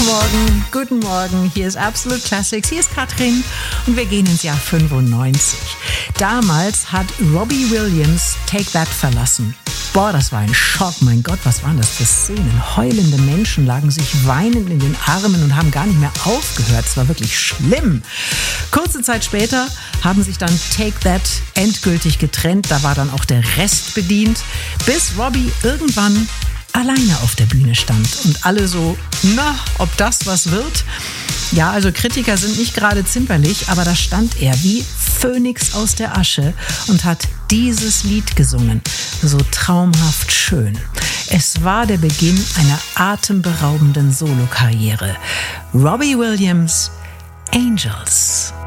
Guten Morgen, hier ist Absolute Classics, hier ist Katrin und wir gehen ins Jahr 95. Damals hat Robbie Williams Take That verlassen. Boah, das war ein Schock, mein Gott, was waren das für Szenen? Heulende Menschen lagen sich weinend in den Armen und haben gar nicht mehr aufgehört, es war wirklich schlimm. Kurze Zeit später haben sich dann Take That endgültig getrennt, da war dann auch der Rest bedient, bis Robbie irgendwann alleine auf der Bühne stand und alle so, na, ob das was wird? Ja, also Kritiker sind nicht gerade zimperlich, aber da stand er wie Phönix aus der Asche und hat dieses Lied gesungen. So traumhaft schön. Es war der Beginn einer atemberaubenden Solokarriere. Robbie Williams, Angels.